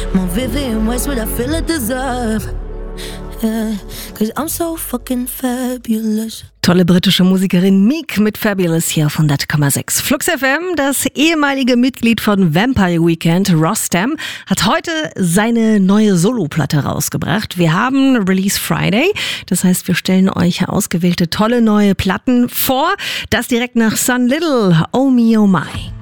More Vivian Westwood, I feel I deserve. Yeah, 'cause I'm so fucking fabulous. Tolle britische Musikerin Meek mit Fabulous hier auf 100,6. Flux FM, das ehemalige Mitglied von Vampire Weekend, Rostam, hat heute seine neue Soloplatte rausgebracht. Wir haben Release Friday, das heißt, wir stellen euch ausgewählte tolle neue Platten vor. Das direkt nach Sun Little, Oh Me Oh My.